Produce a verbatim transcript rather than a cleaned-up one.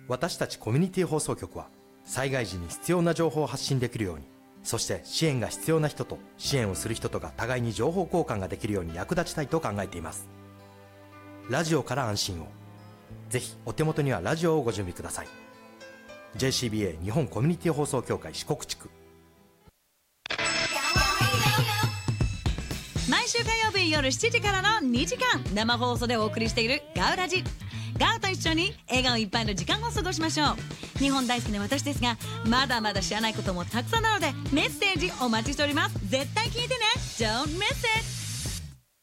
私たちコミュニティ放送局は災害時に必要な情報を発信できるように、そして支援が必要な人と支援をする人とが互いに情報交換ができるように役立ちたいと考えています。ラジオから安心を。ぜひお手元にはラジオをご準備ください。 ジェーシービーエー 日本コミュニティ放送協会四国地区。 毎週火曜日夜しちじからのにじかん生放送でお送りしているガウラジ。ガウと一緒に笑顔いっぱいの時間を過ごしましょう。日本大好きな私ですが、まだまだ知らないこともたくさんなので、メッセージお待ちしております。絶対聞いてね。 Don't miss it。